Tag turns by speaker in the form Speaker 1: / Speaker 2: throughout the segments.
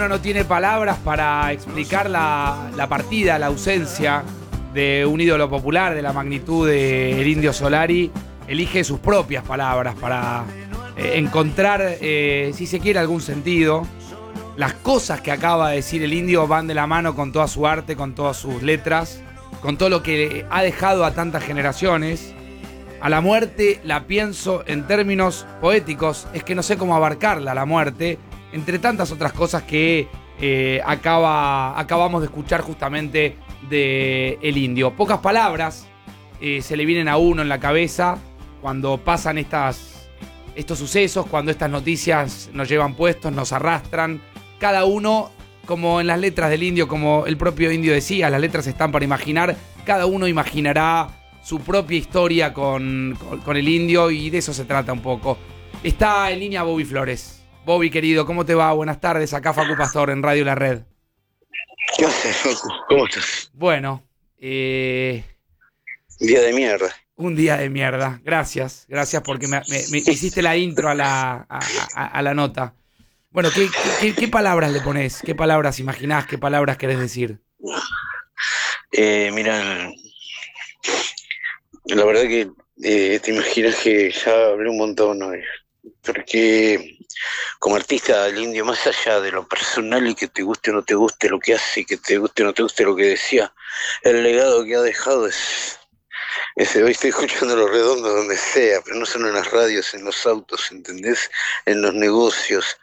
Speaker 1: uno no tiene palabras para explicar la partida, la ausencia de un ídolo popular de la magnitud del Indio Solari, elige sus propias palabras para encontrar, si se quiere, algún sentido. Las cosas que acaba de decir el Indio van de la mano con toda su arte, con todas sus letras, con todo lo que ha dejado a tantas generaciones. A la muerte la pienso en términos poéticos, es que no sé cómo abarcarla, la muerte, entre tantas otras cosas que acabamos de escuchar justamente de el Indio. Pocas palabras se le vienen a uno en la cabeza cuando pasan estos sucesos, cuando estas noticias nos llevan puestos, nos arrastran. Cada uno, como en las letras del Indio, como el propio Indio decía, las letras están para imaginar, cada uno imaginará su propia historia con el Indio, y de eso se trata un poco. Está en línea Bobby Flores. Bobby, querido, ¿cómo te va? Buenas tardes, acá Facu Pastor en Radio La Red.
Speaker 2: ¿Qué haces, Facu? ¿Cómo estás?
Speaker 1: Bueno,
Speaker 2: Día de mierda.
Speaker 1: un día de mierda. Gracias porque me hiciste la intro a la nota. Bueno, ¿qué palabras le ponés? ¿Qué palabras imaginás? ¿Qué palabras querés decir?
Speaker 2: Mira, la verdad que te imaginas que ya hablé un montón hoy, porque como artista el Indio, más allá de lo personal y que te guste o no te guste lo que hace, que te guste o no te guste lo que decía, el legado que ha dejado es ese. Hoy estoy escuchando Los Redondos donde sea, pero no solo en las radios, en los autos, ¿entendés? En los negocios.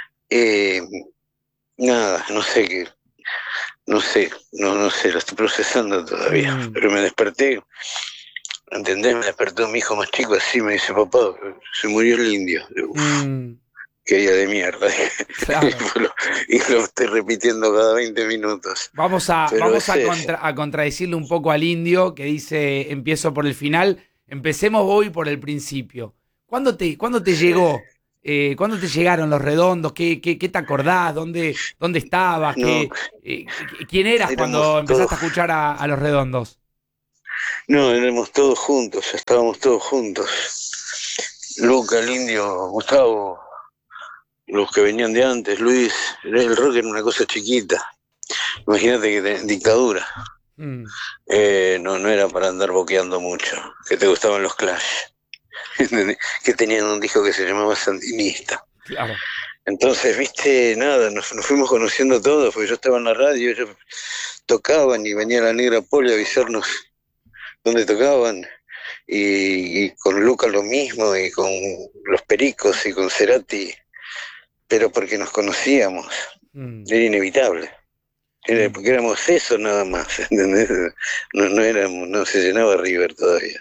Speaker 2: Nada, no sé, lo estoy procesando todavía, pero me desperté. ¿Entendés? Me despertó mi hijo más chico así, me dice, papá, se murió el Indio. Qué día de mierda.
Speaker 1: Claro.
Speaker 2: y lo estoy repitiendo cada 20 minutos.
Speaker 1: Vamos a contradecirle un poco al Indio, que dice, empiezo por el final. Empecemos hoy por el principio. ¿Cuándo te llegó? ¿Cuándo te llegaron Los Redondos? ¿Qué te acordás? ¿Dónde estabas?
Speaker 2: No,
Speaker 1: ¿Quién eras cuando empezaste
Speaker 2: todos
Speaker 1: a escuchar a Los Redondos?
Speaker 2: No, éramos todos juntos, estábamos todos juntos. Luca, el Indio, Gustavo, los que venían de antes, Luis. El rock era una cosa chiquita. Imagínate que dictadura. No era para andar boqueando mucho. Que te gustaban los Clash. Que tenían un disco que se llamaba Sandinista.
Speaker 1: Claro.
Speaker 2: Entonces, viste, nada, nos fuimos conociendo todos, porque yo estaba en la radio, ellos tocaban y venía la Negra Poli a avisarnos dónde tocaban, y con Luca lo mismo, y con los Pericos y con Cerati, pero porque nos conocíamos. Era inevitable. Porque éramos eso nada más, ¿entendés? No se llenaba River todavía.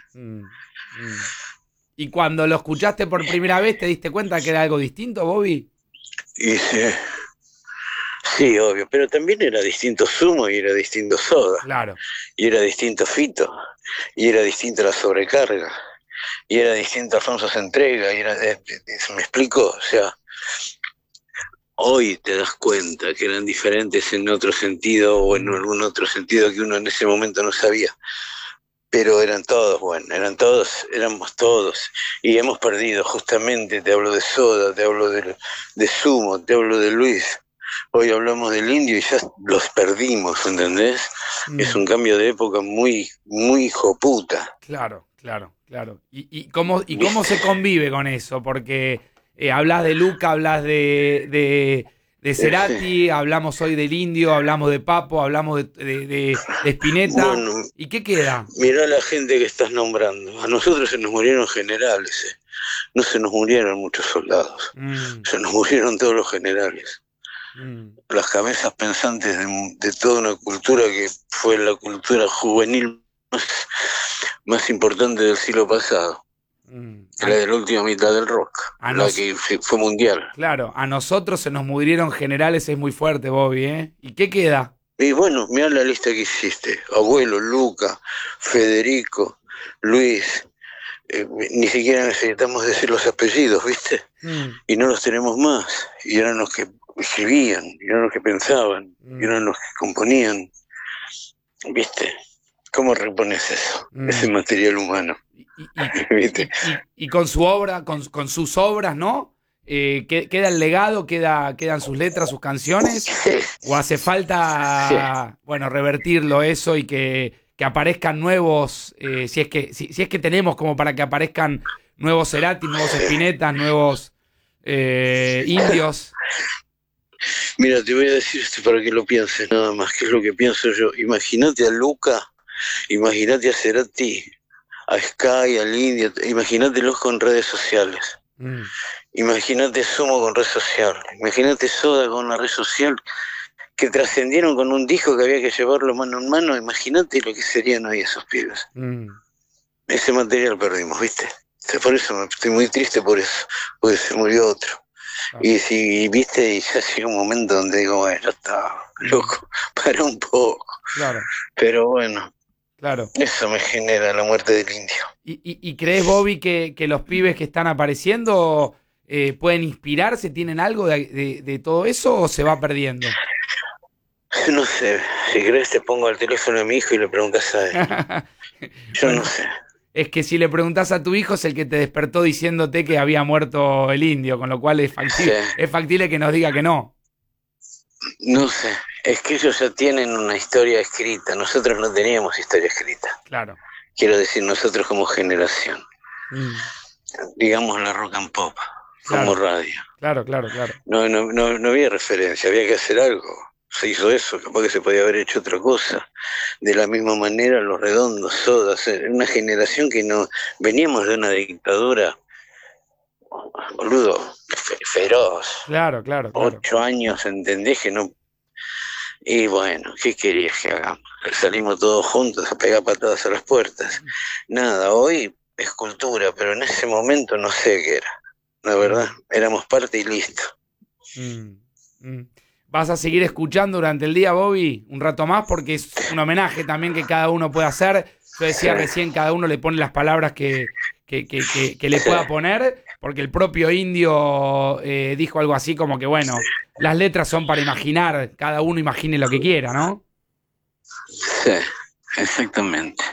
Speaker 1: ¿Y cuando lo escuchaste por primera vez te diste cuenta que era algo distinto, Bobby?
Speaker 2: Y sí, obvio, pero también era distinto Sumo y era distinto Soda.
Speaker 1: Claro.
Speaker 2: Y era distinto Fito, y era distinto La Sobrecarga, y era distinto Alfonso Se Entrega, y ¿me explico? O sea, hoy te das cuenta que eran diferentes en otro sentido o en algún otro sentido que uno en ese momento no sabía. Pero eran todos, éramos todos, y hemos perdido justamente. Te hablo de Soda, te hablo de Sumo, te hablo de Luis. Hoy hablamos del Indio y ya los perdimos, ¿entendés? Es un cambio de época muy, muy hijoputa.
Speaker 1: Claro. ¿Y cómo se convive con eso? Porque hablas de Luca, hablas de Cerati, hablamos hoy del Indio, hablamos de Papo, hablamos de Spinetta. Bueno, ¿y qué queda?
Speaker 2: Mirá la gente que estás nombrando. A nosotros se nos murieron generales, no se nos murieron muchos soldados. Se nos murieron todos los generales. Las cabezas pensantes de toda una cultura que fue la cultura juvenil más importante del siglo pasado. La de la última mitad del rock, que fue mundial.
Speaker 1: Claro, a nosotros se nos murieron generales, es muy fuerte, Bobby, ¿eh? ¿Y qué queda?
Speaker 2: Y bueno, mirá la lista que hiciste. Abuelo, Luca, Federico, Luis. Ni siquiera necesitamos decir los apellidos, ¿viste? Y no los tenemos más. Y eran los que escribían, y eran los que pensaban, y eran los que componían. ¿Viste? ¿Cómo repones eso? Ese material humano.
Speaker 1: Y con su obra, con sus obras, ¿no? ¿Queda el legado, quedan sus letras, sus canciones? ¿O hace falta, bueno, revertirlo eso y que aparezcan nuevos, si es que tenemos como para que aparezcan nuevos Cerati, nuevos Spinetas, nuevos indios?
Speaker 2: Mira, te voy a decir esto para que lo pienses nada más, que es lo que pienso yo. Imagínate a Luca, imagínate a Cerati, a Sky, al Indio, imagínatelos con redes sociales. Imagínate Sumo con red social, imagínate Soda con una red social, que trascendieron con un disco que había que llevarlo mano en mano. Imagínate lo que serían hoy esos pibes. Ese material perdimos, ¿viste? Por eso estoy muy triste por eso, porque se murió otro. Y si, viste, y ya llega un momento donde digo, bueno, ya está, loco, para un poco.
Speaker 1: Claro.
Speaker 2: Pero bueno,
Speaker 1: claro.
Speaker 2: Eso me genera la muerte del indio.
Speaker 1: ¿Y crees, Bobby, que los pibes que están apareciendo pueden inspirarse, tienen algo de todo eso o se va perdiendo?
Speaker 2: No sé, si querés te pongo al teléfono a mi hijo y le preguntas a él. Yo
Speaker 1: Bueno,
Speaker 2: no sé.
Speaker 1: es que si le preguntás a tu hijo es el que te despertó diciéndote que había muerto el indio, con lo cual es factible que nos diga que no.
Speaker 2: No sé, es que ellos ya tienen una historia escrita, nosotros no teníamos historia escrita.
Speaker 1: Claro.
Speaker 2: Quiero decir, nosotros como generación, digamos la rock and pop, como radio.
Speaker 1: Claro.
Speaker 2: No había referencia, había que hacer algo. Se hizo eso, capaz que se podía haber hecho otra cosa. De la misma manera, Los Redondos, Soda, una generación que no veníamos de una dictadura, boludo, feroz.
Speaker 1: Claro.
Speaker 2: 8 años, ¿entendés? Que no. Y bueno, ¿qué querías que hagamos? Salimos todos juntos a pegar patadas a las puertas. Nada, hoy es cultura, pero en ese momento no sé qué era. La verdad, éramos parte y listo.
Speaker 1: ¿Vas a seguir escuchando durante el día, Bobby, un rato más? Porque es un homenaje también que cada uno puede hacer. Yo decía recién, cada uno le pone las palabras que le pueda poner, porque el propio indio dijo algo así como que, bueno, las letras son para imaginar, cada uno imagine lo que quiera, ¿no?
Speaker 2: Sí, exactamente.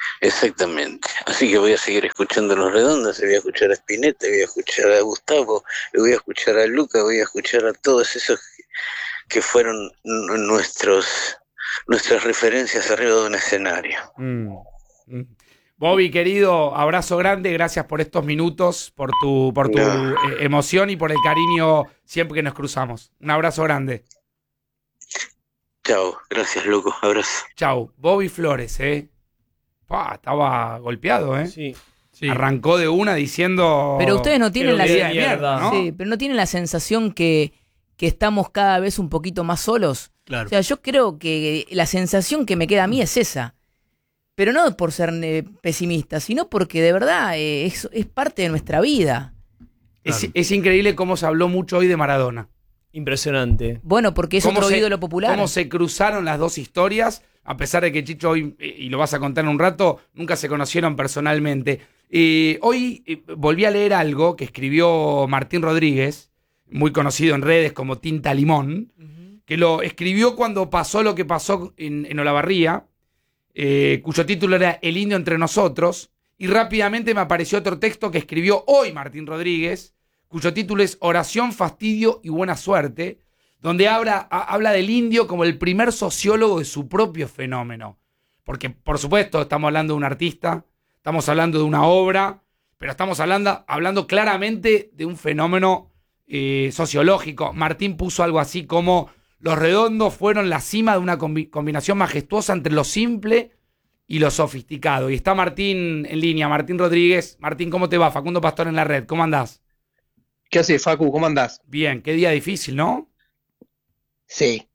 Speaker 2: Así que voy a seguir escuchando Los Redondos, voy a escuchar a Spinetta, voy a escuchar a Gustavo, voy a escuchar a Luca, voy a escuchar a todos esos que fueron nuestras referencias arriba de un escenario.
Speaker 1: Bobby, querido, abrazo grande, gracias por estos minutos, por tu emoción y por el cariño siempre que nos cruzamos. Un abrazo grande.
Speaker 2: Chao, gracias, loco, abrazo.
Speaker 1: Chao, Bobby Flores, estaba golpeado,
Speaker 3: Sí.
Speaker 1: Arrancó de una diciendo...
Speaker 4: Pero ustedes no tienen la
Speaker 1: idea de mierda, ¿no?
Speaker 4: Sí, pero no tienen la sensación que estamos cada vez un poquito más solos.
Speaker 3: Claro.
Speaker 4: O sea, yo creo que la sensación que me queda a mí es esa. Pero no por ser pesimista, sino porque de verdad es parte de nuestra vida.
Speaker 1: Claro. Es increíble cómo se habló mucho hoy de Maradona.
Speaker 3: Impresionante.
Speaker 4: Bueno, porque es otro ídolo popular.
Speaker 1: Cómo se cruzaron las dos historias, a pesar de que Chicho hoy, y lo vas a contar en un rato, nunca se conocieron personalmente. Hoy volví a leer algo que escribió Martín Rodríguez, muy conocido en redes como Tinta Limón, que lo escribió cuando pasó lo que pasó en Olavarría, cuyo título era El indio entre nosotros, y rápidamente me apareció otro texto que escribió hoy Martín Rodríguez, cuyo título es Oración, fastidio y buena suerte, donde habla del indio como el primer sociólogo de su propio fenómeno. Porque, por supuesto, estamos hablando de un artista, estamos hablando de una obra, pero estamos hablando claramente de un fenómeno sociológico. Martín puso algo así como: Los Redondos fueron la cima de una combinación majestuosa entre lo simple y lo sofisticado. Y está Martín en línea, Martín Rodríguez. Martín, ¿cómo te va? Facundo Pastor en la red, ¿cómo andás?
Speaker 5: ¿Qué haces, Facu? ¿Cómo andás?
Speaker 1: Bien, qué día difícil, ¿no?
Speaker 5: Sí.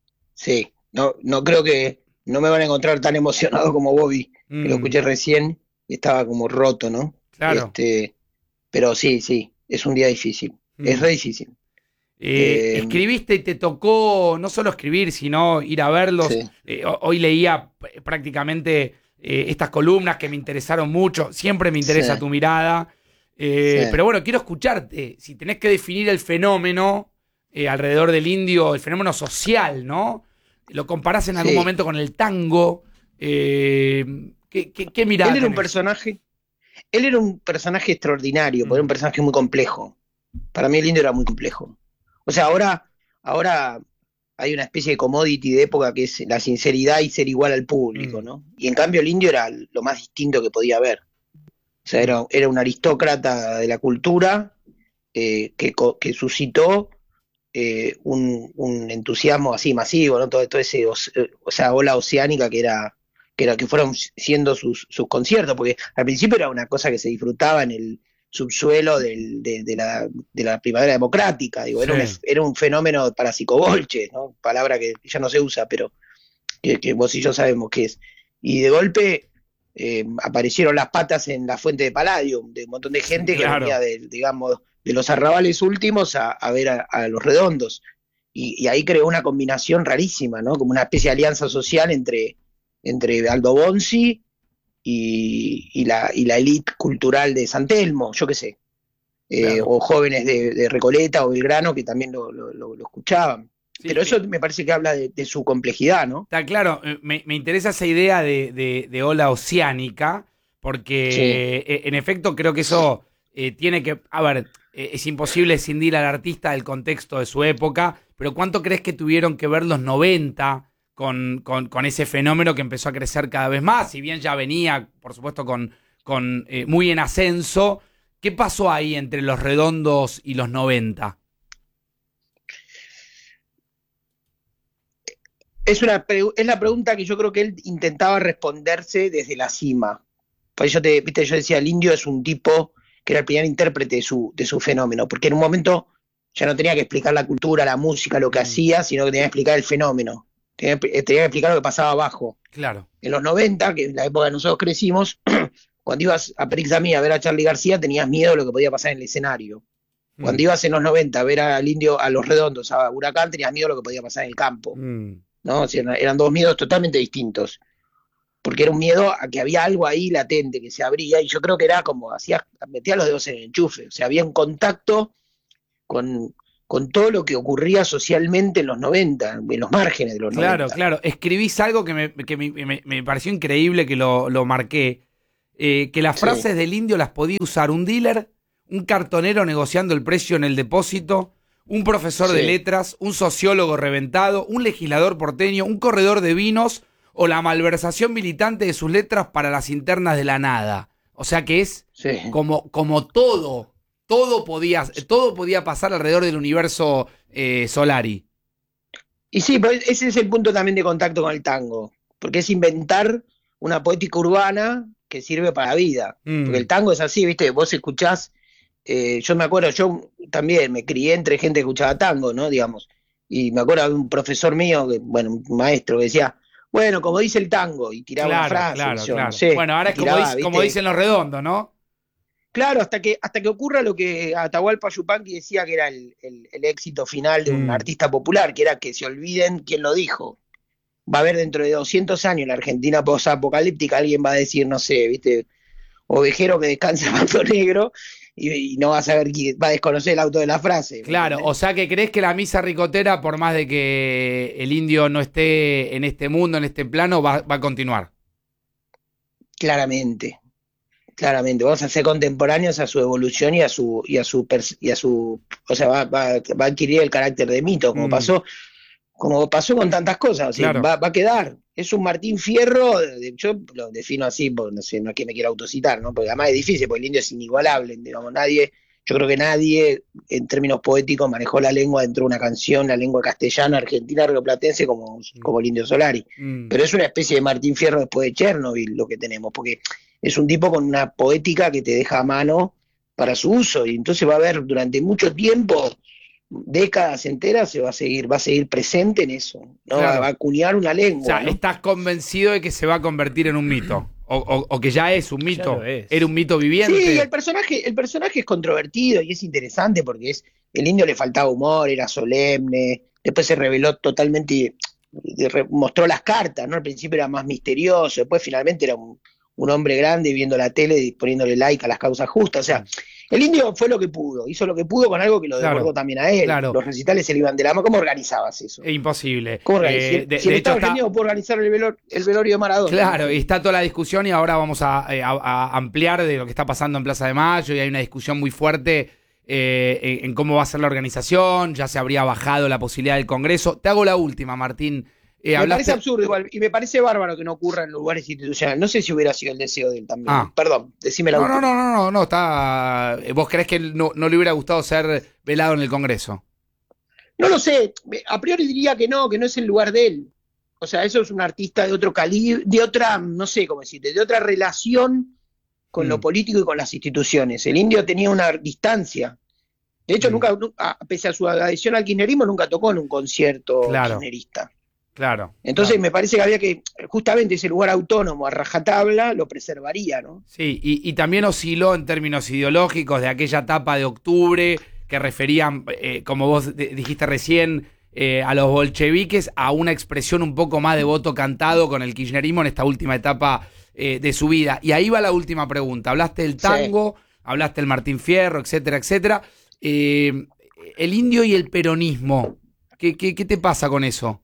Speaker 5: No creo que no me van a encontrar tan emocionado como Bobby, que lo escuché recién y estaba como roto, ¿no?
Speaker 1: Claro.
Speaker 5: Pero sí, es un día difícil. Es re difícil.
Speaker 1: Escribiste y te tocó no solo escribir, sino ir a verlos.
Speaker 5: Sí.
Speaker 1: Hoy leía prácticamente estas columnas que me interesaron mucho. Siempre me interesa tu mirada. Pero bueno, quiero escucharte. Si tenés que definir el fenómeno alrededor del indio, el fenómeno social, ¿no? Lo comparás en algún momento con el tango. ¿Qué mirada
Speaker 5: Él era
Speaker 1: tenés?
Speaker 5: un personaje extraordinario, porque era un personaje muy complejo. Para mí el indio era muy complejo. O sea, ahora hay una especie de commodity de época que es la sinceridad y ser igual al público, ¿no? Y en cambio el indio era lo más distinto que podía haber. O sea, era un aristócrata de la cultura que suscitó un entusiasmo así masivo, ¿no? Todo ese, o sea, ola oceánica que fueron siendo sus conciertos, porque al principio era una cosa que se disfrutaba en el subsuelo de la primavera democrática, digo, era un fenómeno parapsicobolche, ¿no? Palabra que ya no se usa, pero que vos y yo sabemos qué es. Y de golpe aparecieron las patas en la fuente de Palladium, de un montón de gente que venía digamos, de los arrabales últimos a ver a los redondos. Y ahí creó una combinación rarísima, ¿no? Como una especie de alianza social entre Aldo Bonzi y la élite cultural de San Telmo, yo qué sé. O jóvenes de Recoleta o Belgrano que también lo escuchaban. Sí, pero eso me parece que habla de su complejidad, ¿no?
Speaker 1: Está claro, me interesa esa idea de ola oceánica, porque en efecto creo que eso tiene que... A ver, es imposible escindir al artista del contexto de su época, pero ¿cuánto crees que tuvieron que ver los 90 con ese fenómeno que empezó a crecer cada vez más? Si bien ya venía, por supuesto, con muy en ascenso, ¿qué pasó ahí entre los Redondos y los 90?
Speaker 5: Es la pregunta que yo creo que él intentaba responderse desde la cima. Por eso yo decía, el indio es un tipo que era el primer intérprete de su fenómeno, porque en un momento ya no tenía que explicar la cultura, la música, lo que hacía, sino que tenía que explicar el fenómeno. Tenía que explicar lo que pasaba abajo.
Speaker 1: Claro.
Speaker 5: En los 90, que es la época que nosotros crecimos, cuando ibas a Perixamí a ver a Charly García, tenías miedo de lo que podía pasar en el escenario. Cuando ibas en los 90 a ver al indio, a los Redondos, a Huracán, tenías miedo de lo que podía pasar en el campo. ¿No? O sea, eran dos miedos totalmente distintos, porque era un miedo a que había algo ahí latente que se abría, y yo creo que era como metía los dedos en el enchufe, o sea, había un contacto con todo lo que ocurría socialmente en los 90, en los márgenes de los 90.
Speaker 1: Claro, escribís algo que me pareció increíble, que lo marqué, que las frases del indio las podía usar un dealer, un cartonero negociando el precio en el depósito, un profesor de letras, un sociólogo reventado, un legislador porteño, un corredor de vinos o la malversación militante de sus letras para las internas de la nada. O sea que es como todo podía pasar alrededor del universo Solari.
Speaker 5: Y sí, pero ese es el punto también de contacto con el tango, porque es inventar una poética urbana que sirve para la vida. Porque el tango es así, ¿viste? Vos escuchás. Yo me acuerdo, yo también me crié entre gente que escuchaba tango, ¿no? Digamos. Y me acuerdo de un profesor mío, un maestro, que decía, bueno, como dice el tango, y tiraba una frase.
Speaker 1: Claro.
Speaker 5: No sé,
Speaker 1: bueno, ahora es como dicen los Redondos, ¿no?
Speaker 5: Claro, hasta que ocurra lo que Atahualpa Yupanqui decía que era el éxito final de un artista popular, que era que se olviden quién lo dijo. Va a haber dentro de 200 años en la Argentina posapocalíptica, alguien va a decir, no sé, ¿viste? Ovejero que descansa en Manto Negro, y no va a saber quién, va a desconocer el auto de la frase.
Speaker 1: Claro, o sea que crees que la misa ricotera, por más de que el indio no esté en este mundo, en este plano, va a continuar.
Speaker 5: Claramente. Vamos a ser contemporáneos a su evolución y a su o sea, va a adquirir el carácter de mito, como pasó con tantas cosas, o sea, va a quedar. Es un Martín Fierro, yo lo defino así, porque no sé, no es que me quiera autocitar, ¿no? Porque además es difícil, porque el indio es inigualable, digamos, yo creo que nadie, en términos poéticos, manejó la lengua dentro de una canción, la lengua castellana, argentina, rioplatense, como el Indio Solari. Pero es una especie de Martín Fierro después de Chernobyl lo que tenemos, porque es un tipo con una poética que te deja a mano para su uso, y entonces va a haber durante mucho tiempo, décadas enteras, va a seguir presente en eso, ¿no?
Speaker 1: Claro.
Speaker 5: Va a acuñar una lengua.
Speaker 1: O sea,
Speaker 5: ¿no?
Speaker 1: ¿estás convencido de que se va a convertir en un mito? O que ya es un mito, era un mito viviente.
Speaker 5: Sí, el personaje es controvertido y es interesante porque el indio le faltaba humor, era solemne, después se reveló totalmente, mostró las cartas, ¿no? Al principio era más misterioso, después finalmente era un hombre grande viendo la tele y poniéndole like a las causas justas, o sea, el indio fue lo que pudo, hizo lo que pudo con algo que lo devolvió también a él. Claro. Los recitales se le iban de la mano. ¿Cómo organizabas eso?
Speaker 1: Es imposible.
Speaker 5: ¿Cómo organizabas? Si el Estado argentino puede organizar el velorio de Maradona.
Speaker 1: Claro, y está toda la discusión, y ahora vamos a ampliar de lo que está pasando en Plaza de Mayo, y hay una discusión muy fuerte en cómo va a ser la organización, ya se habría bajado la posibilidad del Congreso. Te hago la última, Martín.
Speaker 5: Me parece absurdo igual, y me parece bárbaro que no ocurra en lugares institucionales. No sé si hubiera sido el deseo de él también. Perdón, decime la última.
Speaker 1: No, está... ¿Vos creés que no le hubiera gustado ser velado en el Congreso?
Speaker 5: No lo sé, a priori diría que no es el lugar de él. O sea, eso es un artista de otro calibre, de otra, no sé cómo decirte, de otra relación con lo político y con las instituciones. El Indio tenía una distancia. De hecho, nunca, pese a su adhesión al kirchnerismo, nunca tocó en un concierto kirchnerista.
Speaker 1: Claro.
Speaker 5: Entonces me parece que había que, justamente ese lugar autónomo a rajatabla, lo preservaría, ¿no?
Speaker 1: Sí, y también osciló en términos ideológicos de aquella etapa de octubre que referían, como vos dijiste recién, a los bolcheviques, a una expresión un poco más de voto cantado con el kirchnerismo en esta última etapa de su vida. Y ahí va la última pregunta. Hablaste del tango, hablaste del Martín Fierro, etcétera, etcétera. El Indio y el peronismo, ¿qué te pasa con eso?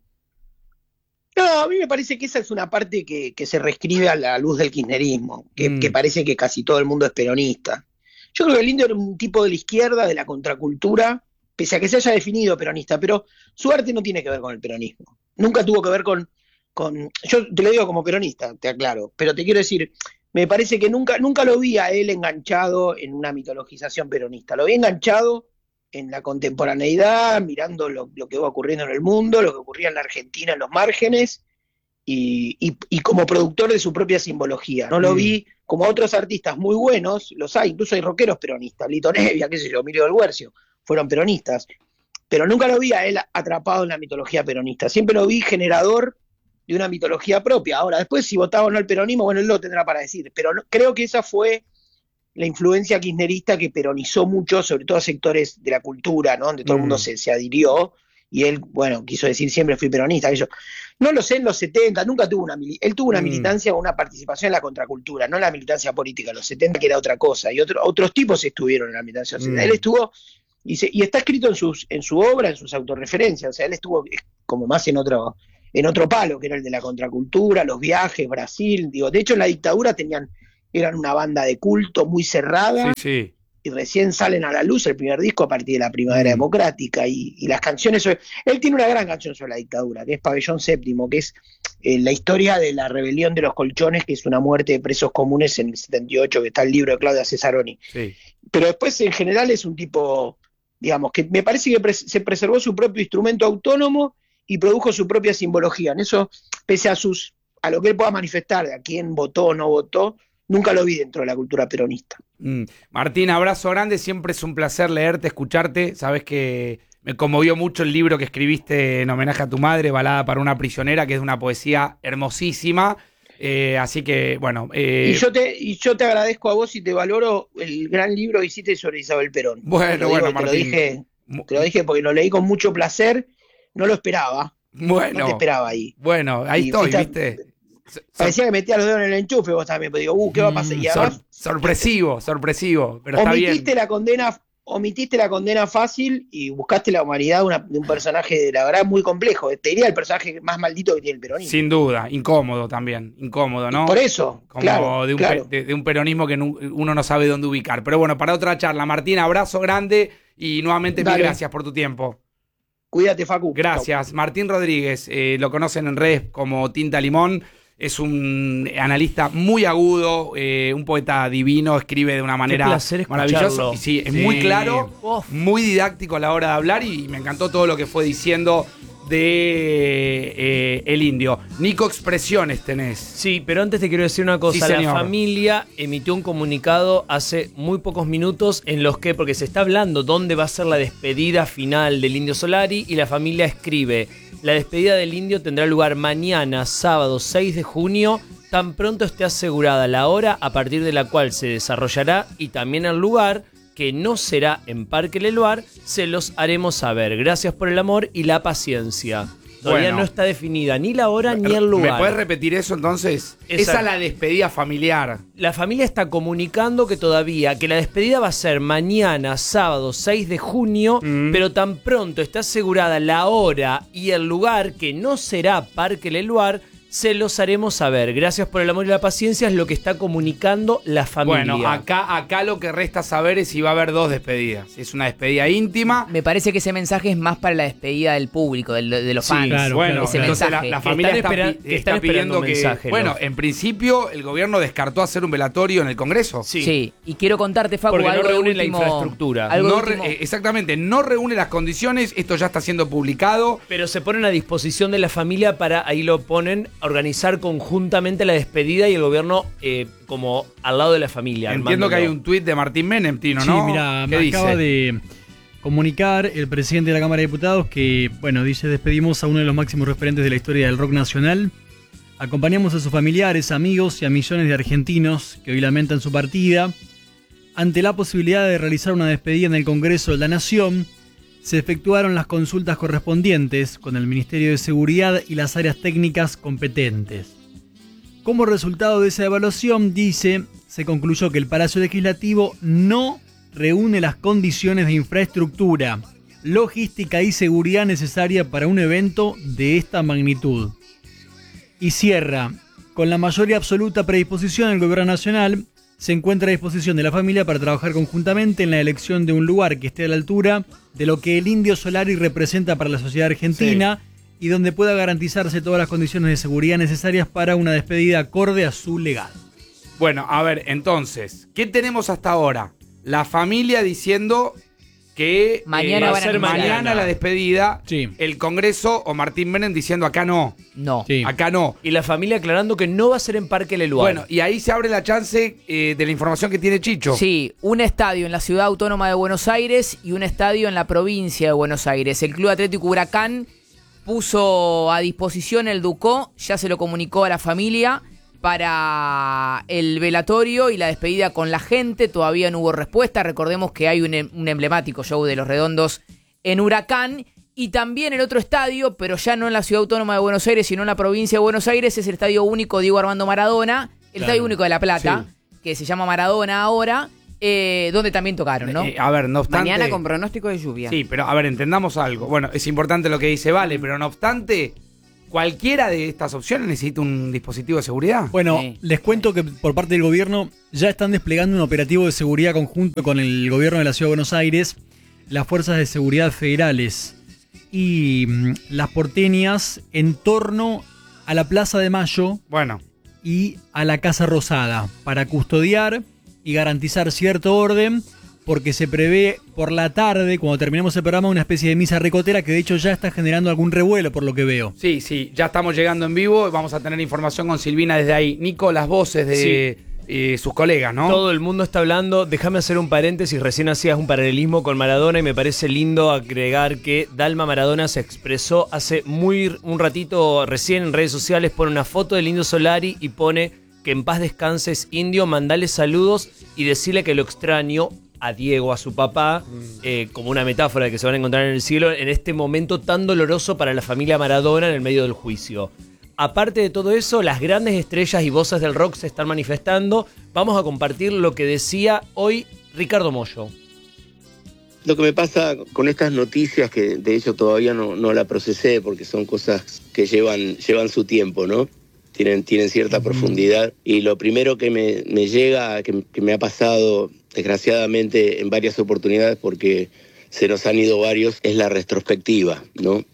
Speaker 5: No, a mí me parece que esa es una parte que se reescribe a la luz del kirchnerismo, que parece que casi todo el mundo es peronista. Yo creo que el Indio era un tipo de la izquierda, de la contracultura, pese a que se haya definido peronista, pero su arte no tiene que ver con el peronismo. Nunca tuvo que ver con yo te lo digo como peronista, te aclaro, pero te quiero decir, me parece que nunca lo vi a él enganchado en una mitologización peronista. Lo vi enganchado en la contemporaneidad, mirando lo que iba ocurriendo en el mundo, lo que ocurría en la Argentina en los márgenes, y como productor de su propia simbología. No lo vi como otros artistas muy buenos, los hay, incluso hay rockeros peronistas, Lito Nevia, qué sé yo, Emilio del Guercio, fueron peronistas, pero nunca lo vi a él atrapado en la mitología peronista, siempre lo vi generador de una mitología propia. Ahora, después si votaba o no el peronismo, bueno, él lo tendrá para decir, pero creo que esa fue la influencia kirchnerista que peronizó mucho, sobre todo a sectores de la cultura, ¿no? Donde todo el mundo se adhirió, y él, bueno, quiso decir siempre fui peronista. Yo no lo sé, en los 70, nunca tuvo él tuvo una militancia o una participación en la contracultura, no en la militancia política, en los 70 que era otra cosa, y otros tipos estuvieron en la militancia. Él estuvo, y está escrito en su obra, en sus autorreferencias, o sea, él estuvo como más en otro palo, que era el de la contracultura, los viajes, Brasil, de hecho en la dictadura eran una banda de culto muy cerrada, y recién salen a la luz el primer disco a partir de la Primavera Democrática, y las canciones, él tiene una gran canción sobre la dictadura, que es Pabellón Séptimo, que es la historia de la rebelión de los colchones, que es una muerte de presos comunes en el 78, que está el libro de Claudia Cesaroni. Pero después en general es un tipo, digamos, que me parece que se preservó su propio instrumento autónomo y produjo su propia simbología. En eso, pese a lo que él pueda manifestar, de a quién votó o no votó, nunca lo vi dentro de la cultura peronista.
Speaker 1: Martín, abrazo grande, siempre es un placer leerte, escucharte. Sabes que me conmovió mucho el libro que escribiste en homenaje a tu madre, Balada para una prisionera, que es una poesía hermosísima. Así que, bueno.
Speaker 5: Y yo te agradezco a vos y te valoro el gran libro que hiciste sobre Isabel Perón.
Speaker 1: Bueno, Martín.
Speaker 5: Te lo dije porque lo leí con mucho placer, no lo esperaba.
Speaker 1: Bueno.
Speaker 5: No te esperaba ahí.
Speaker 1: Bueno, ahí estoy, ¿viste?
Speaker 5: Parecía que metía los dedos en el enchufe vos también, pero digo, ¿qué va a pasar? Y además,
Speaker 1: sorpresivo, pero está bien.
Speaker 5: Omitiste la condena fácil y buscaste la humanidad de un personaje, la verdad, muy complejo. Te diría el personaje más maldito que tiene el peronismo.
Speaker 1: Sin duda, incómodo también, ¿no?
Speaker 5: Y por eso,
Speaker 1: como
Speaker 5: claro,
Speaker 1: de un peronismo que uno no sabe dónde ubicar. Pero bueno, para otra charla. Martín, abrazo grande y nuevamente mil gracias por tu tiempo.
Speaker 5: Cuídate, Facu.
Speaker 1: Gracias. Chau. Martín Rodríguez, lo conocen en redes como Tinta Limón. Es un analista muy agudo, un poeta divino, escribe de una manera maravillosa. Y sí, es muy claro, muy didáctico a la hora de hablar y me encantó todo lo que fue diciendo de El Indio. Nico, expresiones tenés.
Speaker 3: Sí, pero antes te quiero decir una cosa. La familia emitió un comunicado hace muy pocos minutos en los que, porque se está hablando dónde va a ser la despedida final del Indio Solari, y la familia escribe: la despedida del Indio tendrá lugar mañana, sábado 6 de junio, tan pronto esté asegurada la hora a partir de la cual se desarrollará y también el lugar, que no será en Parque Leloir, se los haremos saber. Gracias por el amor y la paciencia. Todavía no está definida ni la hora ni el lugar.
Speaker 1: ¿Me puedes repetir eso entonces? Esa es la despedida familiar.
Speaker 3: La familia está comunicando que la despedida va a ser mañana, sábado 6 de junio, pero tan pronto está asegurada la hora y el lugar, que no será Parque Leloir, se los haremos saber. Gracias por el amor y la paciencia, es lo que está comunicando la familia.
Speaker 1: Bueno, acá lo que resta saber es si va a haber 2 despedidas. Si es una despedida íntima.
Speaker 4: Me parece que ese mensaje es más para la despedida del público, de los fans.
Speaker 1: Claro, bueno,
Speaker 4: ese
Speaker 1: entonces
Speaker 4: mensaje.
Speaker 1: la familia está pidiendo que...
Speaker 3: mensaje,
Speaker 1: bueno, en principio el gobierno descartó hacer un velatorio en el Congreso.
Speaker 4: Sí. Y quiero contarte, Facu,
Speaker 3: porque
Speaker 4: algo
Speaker 3: no reúne
Speaker 4: último,
Speaker 3: la infraestructura.
Speaker 1: Exactamente, no reúne las condiciones, esto ya está siendo publicado.
Speaker 3: Pero se ponen a disposición de la familia para, ahí lo ponen, organizar conjuntamente la despedida y el gobierno como al lado de la familia.
Speaker 1: Entiendo que hay un tuit de Martín Menem, Tino, ¿no?
Speaker 6: Sí, mira, me acaba de comunicar el presidente de la Cámara de Diputados que, bueno, dice, despedimos a uno de los máximos referentes de la historia del rock nacional. Acompañamos a sus familiares, amigos y a millones de argentinos que hoy lamentan su partida. Ante la posibilidad de realizar una despedida en el Congreso de la Nación, se efectuaron las consultas correspondientes con el Ministerio de Seguridad y las áreas técnicas competentes. Como resultado de esa evaluación, dice, se concluyó que el Palacio Legislativo no reúne las condiciones de infraestructura, logística y seguridad necesaria para un evento de esta magnitud. Y cierra, con la mayoría absoluta predisposición del Gobierno Nacional, se encuentra a disposición de la familia para trabajar conjuntamente en la elección de un lugar que esté a la altura de lo que el Indio Solari representa para la sociedad argentina y donde pueda garantizarse todas las condiciones de seguridad necesarias para una despedida acorde a su legado.
Speaker 1: Bueno, a ver, entonces, ¿qué tenemos hasta ahora? La familia diciendo que
Speaker 4: mañana
Speaker 1: va a ser mañana la despedida.
Speaker 6: Sí.
Speaker 1: El Congreso o Martín Menem diciendo acá no.
Speaker 4: No.
Speaker 6: Sí.
Speaker 1: Acá no.
Speaker 3: Y la familia aclarando que no va a ser en Parque Leluar.
Speaker 1: Bueno, y ahí se abre la chance de la información que tiene Chicho.
Speaker 4: Sí, un estadio en la Ciudad Autónoma de Buenos Aires y un estadio en la provincia de Buenos Aires. El Club Atlético Huracán puso a disposición el Ducó, ya se lo comunicó a la familia para el velatorio y la despedida con la gente. Todavía no hubo respuesta. Recordemos que hay un emblemático show de Los Redondos en Huracán. Y también el otro estadio, pero ya no en la Ciudad Autónoma de Buenos Aires, sino en la provincia de Buenos Aires, es el Estadio Único Diego Armando Maradona, el Estadio Único de La Plata, que se llama Maradona ahora, donde también tocaron, ¿no?
Speaker 1: A ver, no obstante...
Speaker 7: Mañana con pronóstico de lluvia.
Speaker 1: Sí, pero a ver, entendamos algo. Bueno, es importante lo que dice Vale, pero no obstante, ¿cualquiera de estas opciones necesita un dispositivo de seguridad?
Speaker 6: Bueno, les cuento que por parte del gobierno ya están desplegando un operativo de seguridad conjunto con el gobierno de la Ciudad de Buenos Aires, las fuerzas de seguridad federales y las porteñas en torno a la Plaza de Mayo y a la Casa Rosada para custodiar y garantizar cierto orden, porque se prevé por la tarde, cuando terminemos el programa, una especie de misa ricotera que de hecho ya está generando algún revuelo por lo que veo.
Speaker 1: Sí, ya estamos llegando en vivo, vamos a tener información con Silvina desde ahí. Nico, las voces de sus colegas, ¿no?
Speaker 3: Todo el mundo está hablando. Déjame hacer un paréntesis, recién hacías un paralelismo con Maradona y me parece lindo agregar que Dalma Maradona se expresó hace un ratito recién en redes sociales, pone una foto del Indio Solari y pone que en paz descanses, Indio, mandale saludos y decirle que lo extraño a Diego, a su papá, como una metáfora que se van a encontrar en el cielo en este momento tan doloroso para la familia Maradona en el medio del juicio. Aparte de todo eso, las grandes estrellas y voces del rock se están manifestando. Vamos a compartir lo que decía hoy Ricardo Mollo.
Speaker 2: Lo que me pasa con estas noticias, que de hecho todavía no la procesé porque son cosas que llevan su tiempo, ¿no? Tienen cierta profundidad. Y lo primero que me llega, que me ha pasado desgraciadamente en varias oportunidades porque se nos han ido varios, es la retrospectiva, ¿no?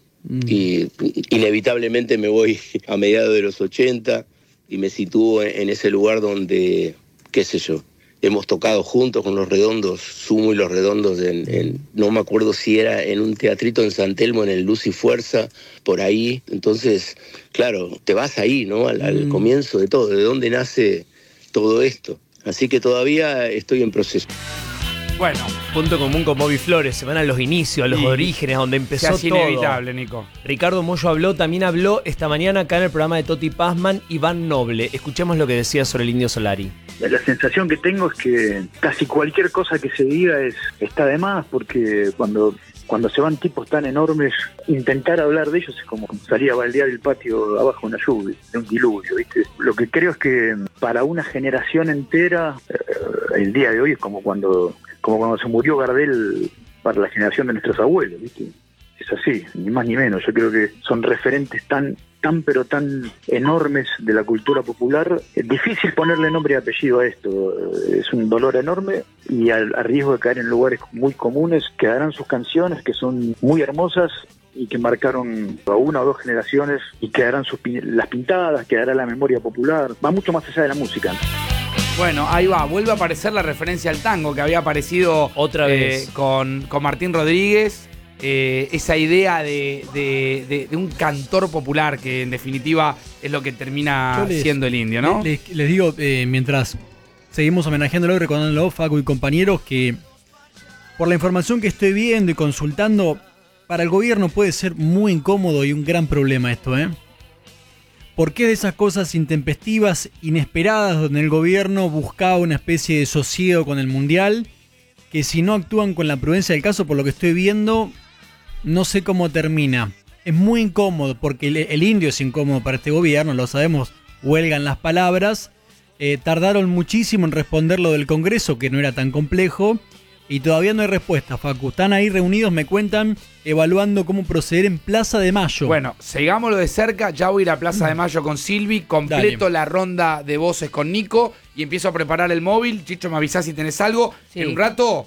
Speaker 2: Y inevitablemente me voy a mediados de los 80 y me sitúo en ese lugar donde, qué sé yo, hemos tocado juntos con Los Redondos, Sumo y Los Redondos, no me acuerdo si era en un teatrito en San Telmo, en el Luz y Fuerza, por ahí. Entonces, claro, te vas ahí, ¿no? Al comienzo de todo, de dónde nace todo esto. Así que todavía estoy en proceso.
Speaker 3: Bueno, punto común con Bobby Flores, se van a los inicios, a los orígenes, donde empezó todo.
Speaker 1: Inevitable, Nico.
Speaker 3: Ricardo Mollo también habló esta mañana acá en el programa de Toti Pazman, Iván Noble. Escuchemos lo que decía sobre el Indio Solari.
Speaker 8: La sensación que tengo es que casi cualquier cosa que se diga está de más, porque cuando se van tipos tan enormes, intentar hablar de ellos es como salir a baldear el patio abajo de una lluvia, de un diluvio, ¿viste? Lo que creo es que para una generación entera, el día de hoy es como cuando se murió Gardel para la generación de nuestros abuelos, ¿viste? Es así, ni más ni menos. Yo creo que son referentes tan tan pero tan enormes de la cultura popular. Es difícil ponerle nombre y apellido a esto, es un dolor enorme y a riesgo de caer en lugares muy comunes. Quedarán sus canciones que son muy hermosas y que marcaron a una o dos generaciones, y quedarán las pintadas, quedará la memoria popular, va mucho más allá de la música.
Speaker 1: Bueno, ahí va, vuelve a aparecer la referencia al tango que había aparecido
Speaker 3: otra vez
Speaker 1: con Martín Rodríguez, esa idea de un cantor popular que en definitiva es lo que termina siendo el indio, ¿no?
Speaker 6: Les digo, mientras seguimos homenajeándolo y recordándolo, Facu y compañeros, que por la información que estoy viendo y consultando, para el gobierno puede ser muy incómodo y un gran problema esto, ¿eh? Porque es de esas cosas intempestivas, inesperadas, donde el gobierno buscaba una especie de sosiego con el Mundial, que si no actúan con la prudencia del caso, por lo que estoy viendo, no sé cómo termina. Es muy incómodo, porque el indio es incómodo para este gobierno, lo sabemos, huelgan las palabras. Tardaron muchísimo en responder lo del Congreso, que no era tan complejo, y todavía no hay respuesta, Facu. Están ahí reunidos, me cuentan, evaluando cómo proceder en Plaza de Mayo.
Speaker 1: Bueno, sigámoslo de cerca. Ya voy a ir a Plaza de Mayo con Silvi. Completo la ronda de voces con Nico y empiezo a preparar el móvil. Chicho, me avisás si tenés algo. Sí. En un rato,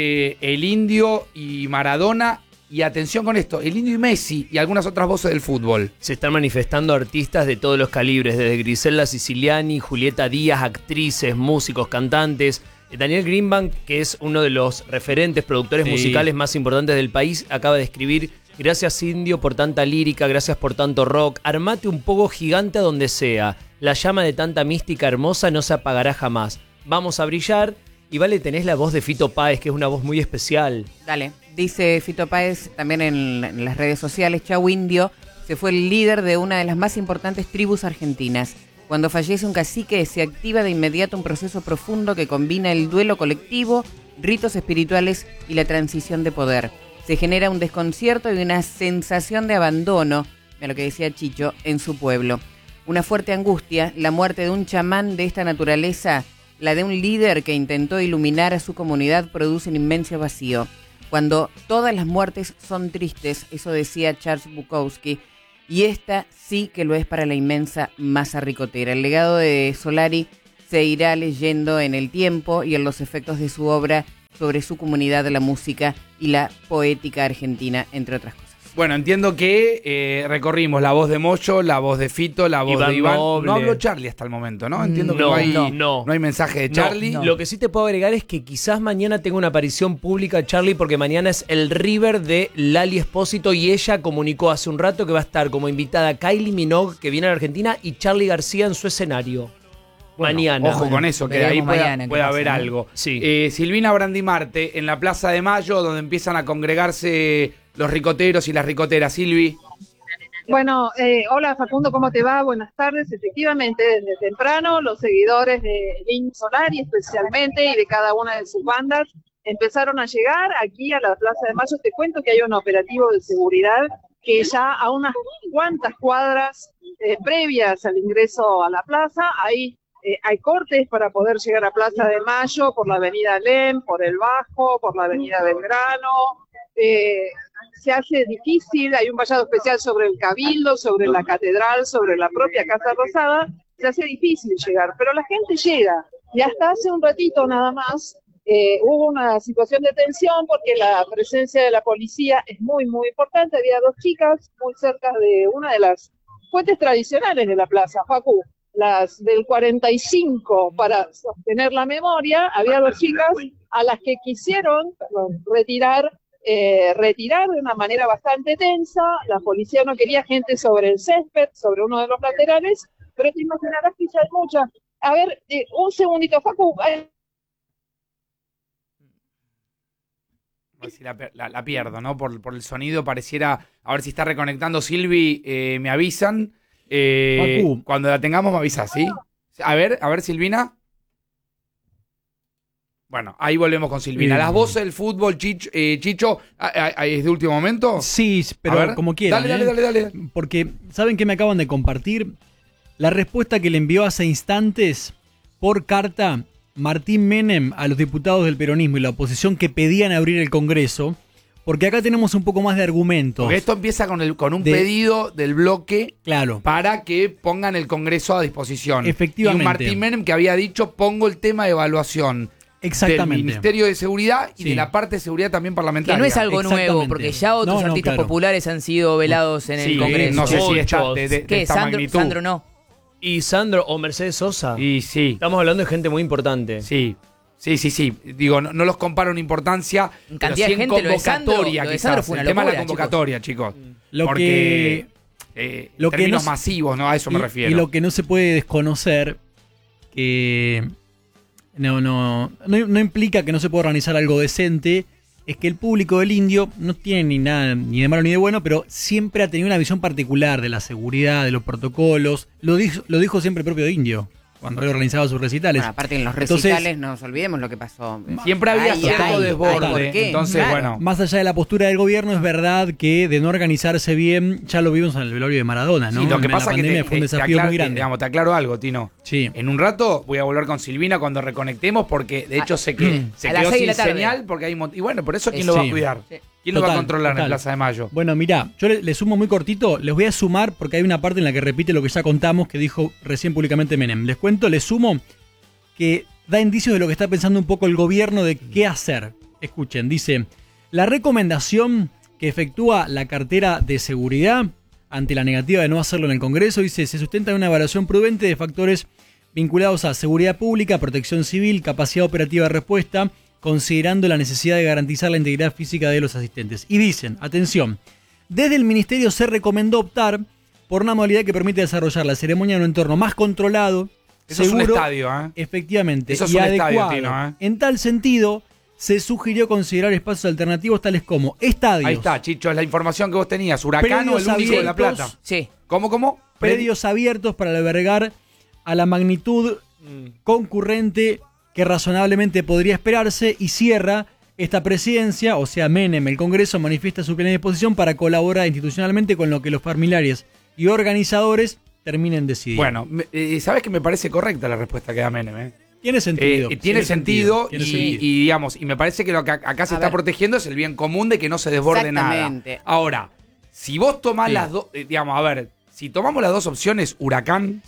Speaker 1: el Indio y Maradona. Y atención con esto, el Indio y Messi y algunas otras voces del fútbol.
Speaker 3: Se están manifestando artistas de todos los calibres, desde Griselda Siciliani, Julieta Díaz, actrices, músicos, cantantes. Daniel Greenbank, que es uno de los referentes, productores musicales más importantes del país, acaba de escribir: gracias Indio por tanta lírica, gracias por tanto rock, armate un poco gigante a donde sea, la llama de tanta mística hermosa no se apagará jamás, vamos a brillar. Y vale, tenés la voz de Fito Páez, que es una voz muy especial.
Speaker 7: Dale, dice Fito Páez también en las redes sociales: Chau Indio se fue el líder de una de las más importantes tribus argentinas. Cuando fallece un cacique, se activa de inmediato un proceso profundo que combina el duelo colectivo, ritos espirituales y la transición de poder. Se genera un desconcierto y una sensación de abandono, de lo que decía Chicho, en su pueblo. Una fuerte angustia, la muerte de un chamán de esta naturaleza, la de un líder que intentó iluminar a su comunidad, produce un inmenso vacío. Cuando todas las muertes son tristes, eso decía Charles Bukowski, y esta sí que lo es para la inmensa masa ricotera. El legado de Solari se irá leyendo en el tiempo y en los efectos de su obra sobre su comunidad, la música y la poética argentina, entre otras cosas.
Speaker 1: Bueno, entiendo que recorrimos la voz de Moyo, la voz de Fito, la voz de Iván.
Speaker 3: Noble.
Speaker 1: No habló Charlie hasta el momento, ¿no? Entiendo que no hay mensaje de Charlie.
Speaker 3: No. Lo que sí te puedo agregar es que quizás mañana tenga una aparición pública Charlie, porque mañana es el River de Lali Espósito y ella comunicó hace un rato que va a estar como invitada Kylie Minogue, que viene a la Argentina, y Charlie García en su escenario. Bueno, mañana.
Speaker 1: Ojo con eso, que ahí puede haber algo.
Speaker 3: Sí.
Speaker 1: Silvina Brandimarte, en la Plaza de Mayo, donde empiezan a congregarse los ricoteros y las ricoteras. Silvi.
Speaker 9: Bueno, hola Facundo, ¿cómo te va? Buenas tardes. Efectivamente, desde temprano, los seguidores de Indio Solari especialmente y de cada una de sus bandas empezaron a llegar aquí a la Plaza de Mayo. Te cuento que hay un operativo de seguridad que ya a unas cuantas cuadras previas al ingreso a la plaza, hay cortes para poder llegar a Plaza de Mayo por la avenida Alem, por el Bajo, por la avenida Belgrano. Se hace difícil, hay un vallado especial sobre el Cabildo, sobre la Catedral, sobre la propia Casa Rosada, se hace difícil llegar, pero la gente llega, y hasta hace un ratito nada más hubo una situación de tensión porque la presencia de la policía es muy, muy importante. Había dos chicas muy cerca de una de las fuentes tradicionales de la plaza, Facu, las del 45, para sostener la memoria. Había dos chicas a las que quisieron retirar de una manera bastante tensa. La policía no quería gente sobre el césped, sobre uno de los laterales, pero te imaginarás que ya hay muchas. A ver, un segundito, Facu.
Speaker 1: A ver si la pierdo, ¿no? Por el sonido pareciera. A ver si está reconectando Silvi, me avisan. Cuando la tengamos me avisas, ¿sí? A ver, Silvina. Bueno, ahí volvemos con Silvina. Las voces del fútbol, Chicho, ¿es de último momento?
Speaker 6: Sí, pero como quieran.
Speaker 1: Dale.
Speaker 6: Porque, ¿saben qué me acaban de compartir? La respuesta que le envió hace instantes por carta Martín Menem a los diputados del peronismo y la oposición que pedían abrir el Congreso, Porque acá tenemos un poco más de argumentos.
Speaker 1: Porque esto empieza con un pedido del bloque
Speaker 6: claro,
Speaker 1: para que pongan el Congreso a disposición.
Speaker 6: Efectivamente.
Speaker 1: Y un Martín Menem que había dicho, pongo el tema de evaluación del Ministerio de Seguridad y de la parte de seguridad también parlamentaria.
Speaker 4: Que no es algo nuevo, porque ya otros artistas populares han sido velados en el Congreso.
Speaker 1: No sé si está de esta magnitud.
Speaker 4: Sandro no.
Speaker 3: Y Sandro o Mercedes Sosa.
Speaker 1: Y sí.
Speaker 3: Estamos hablando de gente muy importante.
Speaker 1: Sí. Sí. Digo, no los comparo en importancia,
Speaker 4: en cantidad de gente,
Speaker 1: convocatoria,
Speaker 4: lo de Sandro fue una
Speaker 1: el tema de la
Speaker 4: locura,
Speaker 1: convocatoria, chicos.
Speaker 6: Porque
Speaker 1: términos masivos, ¿no? A eso me refiero.
Speaker 6: Y lo que no se puede desconocer, que no implica que no se pueda organizar algo decente, es que el público del Indio no tiene ni nada, ni de malo ni de bueno, pero siempre ha tenido una visión particular de la seguridad, de los protocolos. Lo dijo siempre el propio Indio cuando él organizaba sus recitales.
Speaker 7: Bueno, aparte en los recitales no nos olvidemos lo que pasó.
Speaker 1: Siempre había cierto desborde. Entonces, bueno.
Speaker 6: Más allá de la postura del gobierno, es verdad que de no organizarse bien, ya lo vimos en el velorio de Maradona, ¿no?
Speaker 1: Sí, lo que pasa es que
Speaker 6: fue un desafío muy grande.
Speaker 1: Te aclaro algo, Tino.
Speaker 6: Sí.
Speaker 1: En un rato voy a volver con Silvina cuando reconectemos, porque de hecho sé que se quedó sin señal, porque hay y bueno, por eso ¿quién lo va a cuidar? Sí. ¿Quién lo va a controlar en Plaza de Mayo?
Speaker 6: Bueno, mirá, yo le sumo muy cortito, les voy a sumar porque hay una parte en la que repite lo que ya contamos que dijo recién públicamente Menem. Les cuento, les sumo que da indicios de lo que está pensando un poco el gobierno de qué hacer. Escuchen, dice, la recomendación que efectúa la cartera de seguridad ante la negativa de no hacerlo en el Congreso, dice, se sustenta en una evaluación prudente de factores vinculados a seguridad pública, protección civil, capacidad operativa de respuesta, considerando la necesidad de garantizar la integridad física de los asistentes. Y dicen, atención, desde el Ministerio se recomendó optar por una modalidad que permite desarrollar la ceremonia en un entorno más controlado,
Speaker 1: eso
Speaker 6: seguro,
Speaker 1: es un estadio,
Speaker 6: efectivamente,
Speaker 1: eso es
Speaker 6: y
Speaker 1: un
Speaker 6: adecuado.
Speaker 1: Estadio, Tino,
Speaker 6: En tal sentido, se sugirió considerar espacios alternativos tales como estadios.
Speaker 1: Ahí está, Chicho, es la información que vos tenías. Huracán o el único de La Plata.
Speaker 4: Sí.
Speaker 1: ¿Cómo?
Speaker 6: Predios abiertos para albergar a la magnitud concurrente que razonablemente podría esperarse, y cierra esta presidencia, o sea, Menem, el Congreso manifiesta su plena disposición para colaborar institucionalmente con lo que los familiares y organizadores terminen decidiendo.
Speaker 1: Bueno, ¿sabes que me parece correcta la respuesta que da Menem?
Speaker 6: Tiene sentido.
Speaker 1: Tiene sentido y digamos, y me parece que lo que acá se está protegiendo es el bien común de que no se desborde nada. Ahora, si vos tomás las dos, si tomamos las dos opciones, Huracán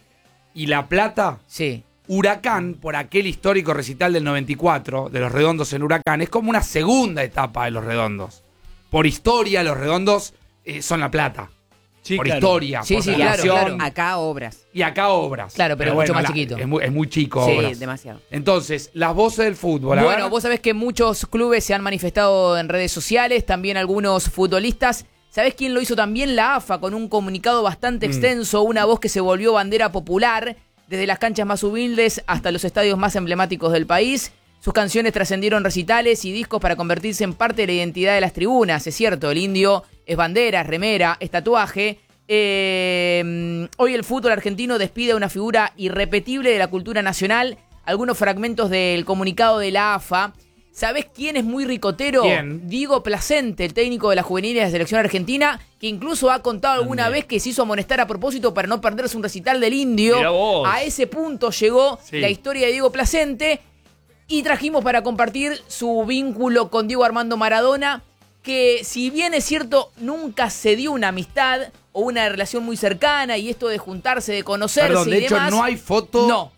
Speaker 1: y La Plata, Huracán, por aquel histórico recital del 94, de Los Redondos en Huracán, es como una segunda etapa de Los Redondos. Por historia, Los Redondos son La Plata.
Speaker 6: Sí,
Speaker 1: por
Speaker 6: claro.
Speaker 1: historia, por
Speaker 7: claro. Acá obras.
Speaker 1: Y acá obras.
Speaker 4: Claro, pero mucho más chiquito.
Speaker 1: Es muy chico
Speaker 7: obras. Sí, demasiado.
Speaker 1: Entonces, las voces del fútbol.
Speaker 4: Bueno, vos sabés que muchos clubes se han manifestado en redes sociales, también algunos futbolistas. ¿Sabés quién lo hizo también? La AFA, con un comunicado bastante extenso, una voz que se volvió bandera popular, desde las canchas más humildes hasta los estadios más emblemáticos del país. Sus canciones trascendieron recitales y discos para convertirse en parte de la identidad de las tribunas. Es cierto, el Indio es bandera, es remera, es tatuaje. Hoy el fútbol argentino despide a una figura irrepetible de la cultura nacional. Algunos fragmentos del comunicado de la AFA. ¿Sabés quién es muy ricotero?
Speaker 1: ¿Quién?
Speaker 4: Diego Placente, el técnico de la juvenil de la selección argentina, que incluso ha contado alguna vez que se hizo amonestar a propósito para no perderse un recital del Indio. A ese punto llegó la historia de Diego Placente. Y trajimos para compartir su vínculo con Diego Armando Maradona, que si bien es cierto, nunca se dio una amistad o una relación muy cercana, y esto de juntarse, de conocerse.
Speaker 1: Perdón, de hecho,
Speaker 4: demás,
Speaker 1: no hay foto.
Speaker 4: No.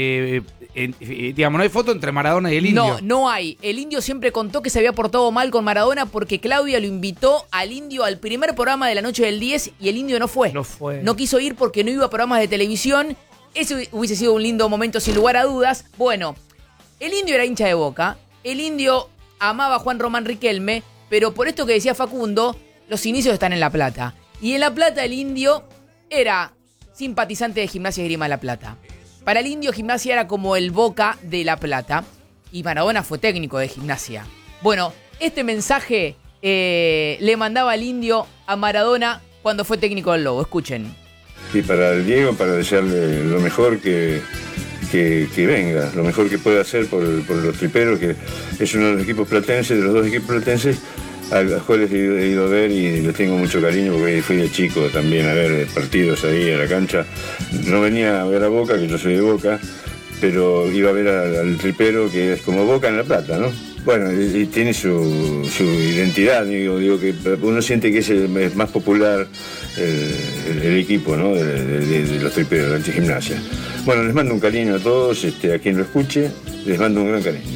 Speaker 1: No hay foto entre Maradona y el Indio.
Speaker 4: No hay. El Indio siempre contó que se había portado mal con Maradona porque Claudia lo invitó al Indio al primer programa de la noche del 10 y el Indio no fue. No quiso ir porque no iba a programas de televisión. Ese hubiese sido un lindo momento, sin lugar a dudas. Bueno, el Indio era hincha de Boca. El Indio amaba a Juan Román Riquelme. Pero por esto que decía Facundo, los inicios están en La Plata. Y en La Plata el Indio era simpatizante de Gimnasia y Esgrima de La Plata. Para el Indio, Gimnasia era como el Boca de La Plata. Y Maradona fue técnico de Gimnasia. Bueno, este mensaje le mandaba el Indio a Maradona cuando fue técnico del Lobo. Escuchen.
Speaker 10: Y para el Diego, para desearle lo mejor que venga, lo mejor que pueda hacer por los triperos, que es uno de los equipos platenses, de los dos equipos platenses, a los cuales he ido a ver y les tengo mucho cariño porque fui de chico también a ver partidos ahí en la cancha. No venía a ver a Boca, que yo soy de Boca, pero iba a ver al tripero, que es como Boca en La Plata, ¿no? bueno, y tiene su identidad, digo que uno siente que es el más popular el equipo, ¿no? de los triperos, de Antigimnasia. Bueno, les mando un cariño a todos, a quien lo escuche, les mando un gran cariño.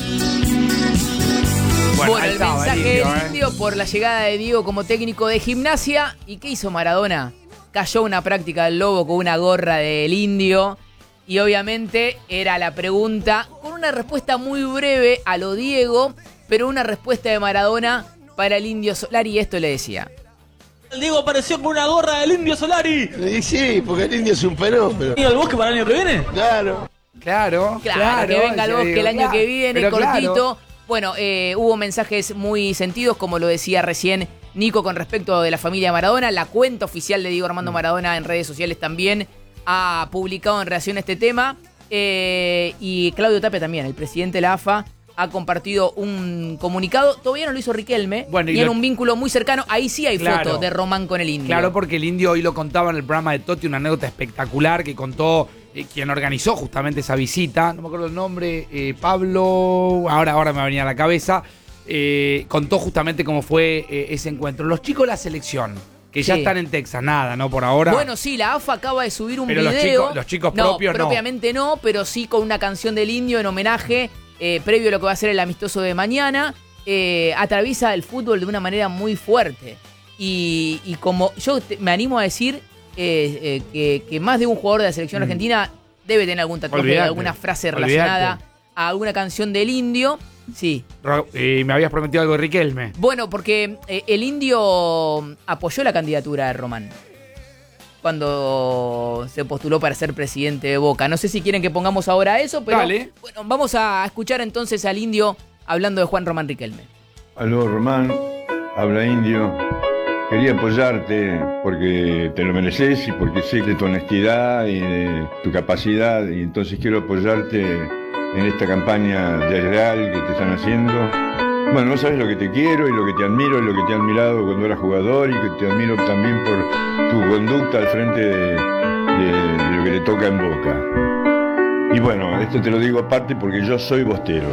Speaker 4: Bueno, el mensaje del Indio por la llegada de Diego como técnico de Gimnasia. ¿Y qué hizo Maradona? Cayó una práctica del Lobo con una gorra del Indio. Y obviamente era la pregunta con una respuesta muy breve a lo Diego, pero una respuesta de Maradona para el Indio Solari, y esto le decía.
Speaker 11: El Diego apareció con una gorra del Indio Solari.
Speaker 12: Sí, porque el Indio es un fenómeno.
Speaker 11: ¿Y al Bosque para el año que viene?
Speaker 1: Claro,
Speaker 4: que venga al Bosque el año que viene, cortito.
Speaker 1: Claro.
Speaker 4: Bueno, hubo mensajes muy sentidos, como lo decía recién Nico, con respecto de la familia de Maradona. La cuenta oficial de Diego Armando Maradona en redes sociales también ha publicado en relación a este tema. Y Claudio Tapia también, el presidente de la AFA, ha compartido un comunicado. Todavía no lo hizo Riquelme. Bueno, y un vínculo muy cercano. Ahí sí hay foto de Román con el Indio.
Speaker 1: Claro, porque el Indio hoy lo contaba en el programa de Totti, una anécdota espectacular que contó quien organizó justamente esa visita. No me acuerdo el nombre. Pablo, ahora me va a venir a la cabeza. Contó justamente cómo fue ese encuentro. Los chicos de la selección, que ya están en Texas, nada, ¿no? Por ahora.
Speaker 4: Bueno, sí, la AFA acaba de subir un
Speaker 1: pero
Speaker 4: video.
Speaker 1: Los chicos propios no.
Speaker 4: Propiamente no, pero sí con una canción del Indio en homenaje, previo a lo que va a ser el amistoso de mañana. Atraviesa el fútbol de una manera muy fuerte. Y como yo me animo a decir que más de un jugador de la selección argentina debe tener algún tatuaje, alguna frase relacionada a alguna canción del Indio. Sí.
Speaker 1: Me habías prometido algo de Riquelme.
Speaker 4: Bueno, porque el Indio apoyó la candidatura de Román cuando se postuló para ser presidente de Boca. No sé si quieren que pongamos ahora eso, pero
Speaker 1: dale.
Speaker 4: Bueno, vamos a escuchar entonces al Indio hablando de Juan Román Riquelme.
Speaker 10: Aló, Román, habla Indio. Quería apoyarte porque te lo mereces y porque sé de tu honestidad y de tu capacidad, y entonces quiero apoyarte en esta campaña desleal que te están haciendo. Bueno, no sabes lo que te quiero y lo que te admiro y lo que te he admirado cuando eras jugador, y que te admiro también por tu conducta al frente de lo que te toca en Boca. Y bueno, esto te lo digo aparte porque yo soy bostero.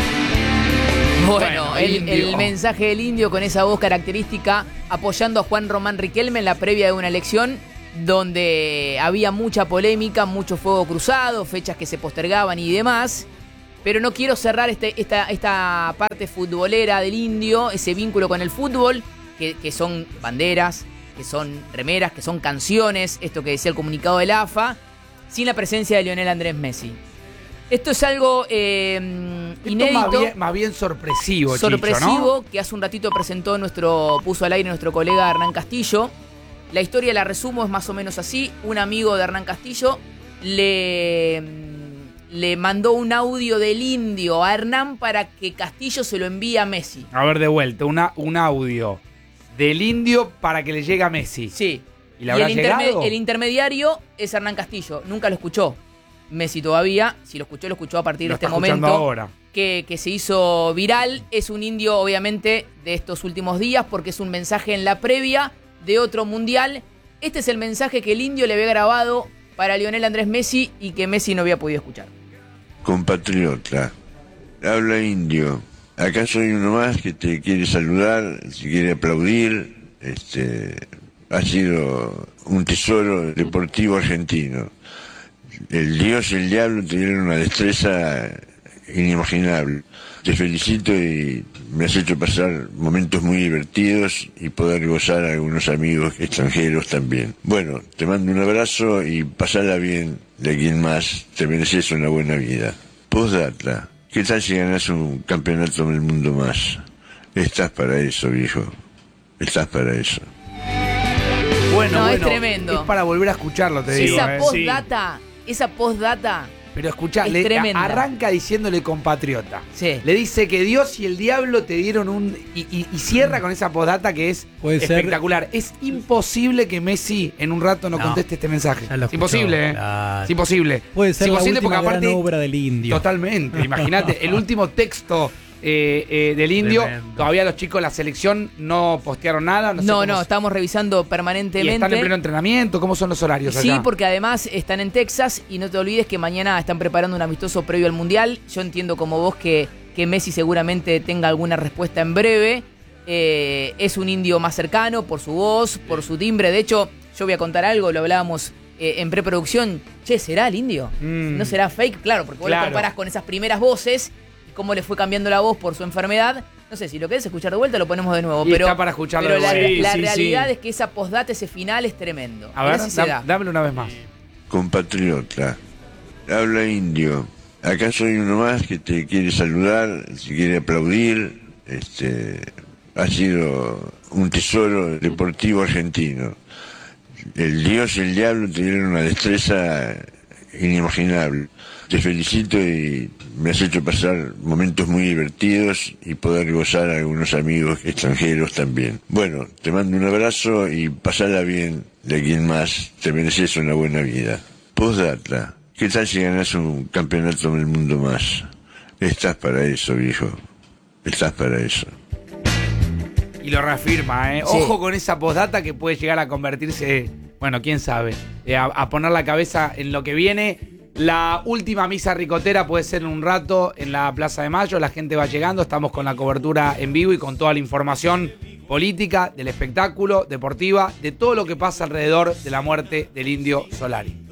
Speaker 4: Bueno, el mensaje del Indio con esa voz característica apoyando a Juan Román Riquelme en la previa de una elección donde había mucha polémica, mucho fuego cruzado, fechas que se postergaban y demás. Pero no quiero cerrar esta parte futbolera del Indio, ese vínculo con el fútbol, que son banderas, que son remeras, que son canciones, esto que decía el comunicado de la AFA, sin la presencia de Lionel Andrés Messi. Esto es algo inédito.
Speaker 1: Más bien sorpresivo,
Speaker 4: sorpresivo,
Speaker 1: Chicho, ¿no?
Speaker 4: Que hace un ratito puso al aire nuestro colega Hernán Castillo. La historia, la resumo, es más o menos así. Un amigo de Hernán Castillo le mandó un audio del Indio a Hernán para que Castillo se lo envíe a Messi.
Speaker 1: A ver, de vuelta, un audio del Indio para que le llegue a Messi.
Speaker 4: Sí.
Speaker 1: ¿Y le habrá llegado?
Speaker 4: El intermediario es Hernán Castillo. Nunca lo escuchó Messi todavía. Si lo escuchó a partir de este momento.
Speaker 1: Ahora.
Speaker 4: Que se hizo viral. Es un Indio, obviamente, de estos últimos días, porque es un mensaje en la previa de otro mundial. Este es el mensaje que el Indio le había grabado para Lionel Andrés Messi y que Messi no había podido escuchar.
Speaker 10: Compatriota, habla Indio. Acá soy uno más que te quiere saludar, te quiere aplaudir. Ha sido un tesoro deportivo argentino. El Dios y el diablo te dieron una destreza inimaginable. Te felicito y me has hecho pasar momentos muy divertidos y poder gozar a algunos amigos extranjeros también. Bueno, te mando un abrazo y pasala bien de aquí en más. Te mereces una buena vida. Postdata, ¿qué tal si ganas un campeonato del mundo más? Estás para eso, viejo. Estás para eso.
Speaker 4: Bueno, es tremendo.
Speaker 1: Es para volver a escucharlo, te digo.
Speaker 4: Esa postdata.
Speaker 1: Pero escuchá,
Speaker 4: arranca
Speaker 1: diciéndole compatriota.
Speaker 4: Sí.
Speaker 1: Le dice que Dios y el diablo te dieron y cierra con esa postdata que es espectacular. Es imposible que Messi en un rato no conteste este mensaje. Es imposible,
Speaker 6: claro.
Speaker 1: Es imposible.
Speaker 6: Puede ser la última gran
Speaker 1: aparte,
Speaker 6: obra del Indio.
Speaker 1: Totalmente. Imagínate, el último texto del Indio.
Speaker 6: Tremendo.
Speaker 1: Todavía los chicos de la selección no postearon nada.
Speaker 4: No, estamos revisando permanentemente.
Speaker 1: ¿Y están en pleno entrenamiento? ¿Cómo son los horarios allá?
Speaker 4: Sí, porque además están en Texas y no te olvides que mañana están preparando un amistoso previo al Mundial. Yo entiendo como vos que que Messi seguramente tenga alguna respuesta en breve. Es un indio más cercano por su voz, por su timbre. De hecho, yo voy a contar algo, lo hablábamos en preproducción. Che, ¿será el indio? ¿No será fake? Claro, porque vos lo comparás con esas primeras voces y cómo le fue cambiando la voz por su enfermedad. No sé, si lo querés escuchar de vuelta, lo ponemos de nuevo. Pero,
Speaker 1: está para escucharlo
Speaker 4: pero
Speaker 1: de vuelta.
Speaker 4: la realidad es que esa postdata, ese final es tremendo.
Speaker 1: A ver, dámelo una vez más.
Speaker 10: Compatriota, habla indio. Acá soy uno más que te quiere saludar, te quiere aplaudir. Ha sido un tesoro deportivo argentino. El Dios y el diablo tuvieron una destreza inimaginable. Te felicito y me has hecho pasar momentos muy divertidos y poder gozar a algunos amigos extranjeros también. Bueno, te mando un abrazo y pasala bien de aquí en más. Te mereces una buena vida. Postdata, ¿qué tal si ganas un campeonato del mundo más? Estás para eso, viejo. Estás para eso.
Speaker 1: Y lo reafirma, ¿eh? Sí. Ojo con esa postdata que puede llegar a convertirse, bueno, quién sabe, a poner la cabeza en lo que viene. La última misa ricotera puede ser en un rato en la Plaza de Mayo. La gente va llegando, estamos con la cobertura en vivo y con toda la información política, del espectáculo, deportiva, de todo lo que pasa alrededor de la muerte del Indio Solari.